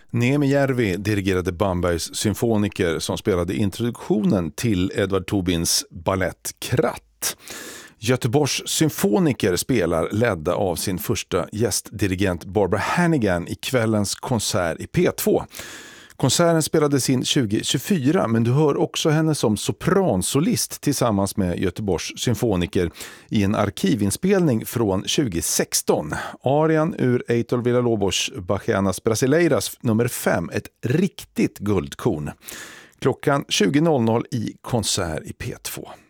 Niemi Järvi dirigerade Bambergs symfoniker som spelade introduktionen till Edvard Tobins ballett Kratt. Göteborgs symfoniker spelar ledda av sin första gästdirigent Barbara Hannigan i kvällens konsert i P2. Konserten spelades in 2024, men du hör också henne som sopransolist tillsammans med Göteborgs symfoniker i en arkivinspelning från 2016. Arian ur Heitor Villa-Lobos Bachianas Brasileiras nummer 5, ett riktigt guldkorn. Klockan 20.00 i konsert i P2.